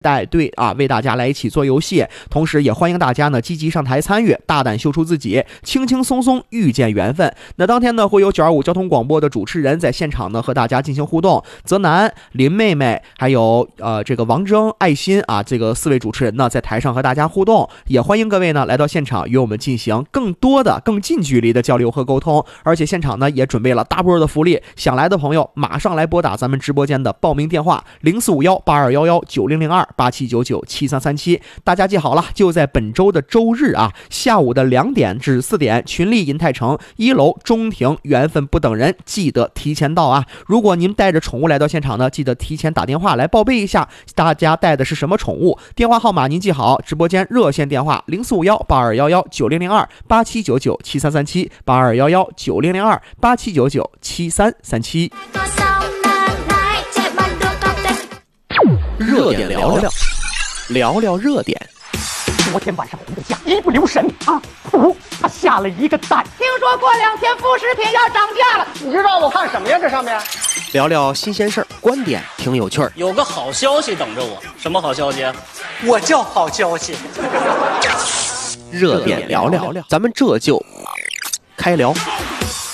带队啊，为大家来一起做游戏，同时也欢迎大家呢积极上台参与，大胆秀出自己，轻轻松松遇见缘分。那当天呢会有925交通广播的主持人在现场呢和大家进行互动，泽南、林妹妹还有这个王峥、爱心啊，这个4位主持人呢在台上和大家互动，也欢迎各位呢来到现场与我们进行更多的更近距离的交流和沟通。而且现场呢也准备了大波的福利，想来的朋友马上来拨打咱们直播间的报名电话04518211900287997337，大家记好了，就在本周的周日啊，下午的2点至4点，群力银泰城1楼中庭，缘分不等人，记得提前到啊！如果您带着宠物来到现场呢，记得提前打电话来报备一下，大家带的是什么宠物？电话号码您记好，直播间热线电话045182119002，87997337，82119002，87997337。热点聊聊，聊聊热点。 昨天晚上我们的家一不留神啊，他下了一个蛋。 听说过2天副食品要涨价了， 你知道我看什么呀？这上面聊聊新鲜事儿，观点挺有趣儿。 有个好消息等着我，什么好消息？ 我叫好消息。 热点聊聊，咱们这就开聊。